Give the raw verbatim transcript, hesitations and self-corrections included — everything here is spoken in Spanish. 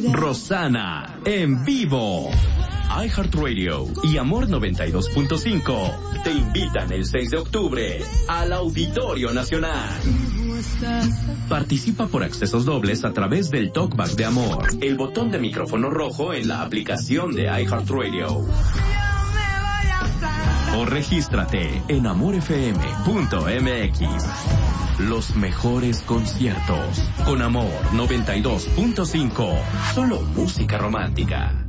Rosana en vivo. iHeartRadio y Amor noventa y dos punto cinco te invitan el seis de octubre al Auditorio Nacional. Participa por accesos dobles a través del Talkback de Amor, el botón de micrófono rojo en la aplicación de iHeartRadio. O regístrate en amor f m punto m x. Los mejores conciertos con Amor noventa y dos punto cinco. Solo música romántica.